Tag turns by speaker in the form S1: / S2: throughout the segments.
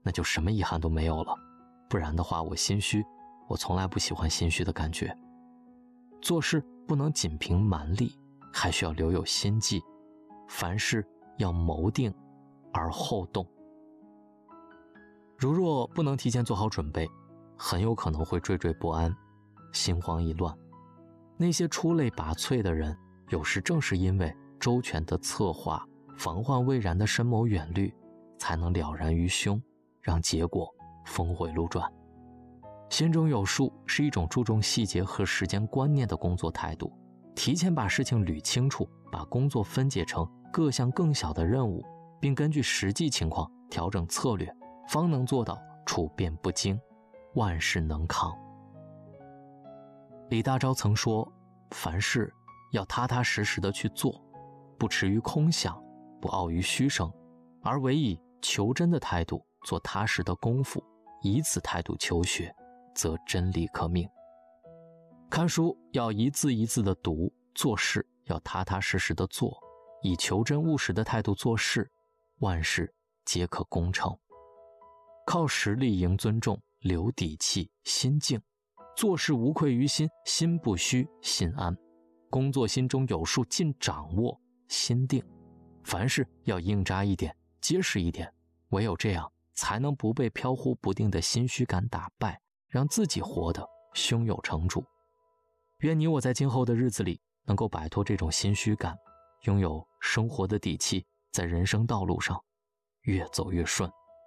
S1: 那就什么遗憾都没有了。不然的话，我心虚，我从来不喜欢心虚的感觉。做事不能仅凭蛮力，还需要留有心计，凡事要谋定而后动。如若不能提前做好准备，很有可能会惴惴不安，心慌意乱。那些出类拔萃的人，有时正是因为周全的策划，防患未然的深谋远虑，才能了然于胸，让结果峰回路转。心中有数是一种注重细节和时间观念的工作态度，提前把事情捋清楚，把工作分解成各项更小的任务，并根据实际情况调整策略，方能做到处变不惊，万事能扛。李大钊曾说，凡事要踏踏实实的去做，不驰于空想，不傲于虚声，而唯以求真的态度做踏实的功夫，以此态度求学，则真理可命。看书要一字一字的读，做事要踏踏实实的做，以求真务实的态度做事，万事皆可功成。靠实力赢尊重，留底气，心静，做事无愧于心，心不虚，心安。工作心中有数，尽掌握，心定。凡事要硬扎一点，结实一点，唯有这样，才能不被飘忽不定的心虚感打败，让自己活得胸有成竹。愿你我在今后的日子里能够摆脱这种心虚感，拥有生活的底气，在人生道路上越走越顺。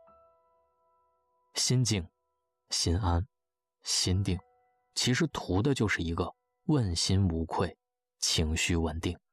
S1: 心静、心安、心定，其实图的就是一个问心无愧，情绪稳定。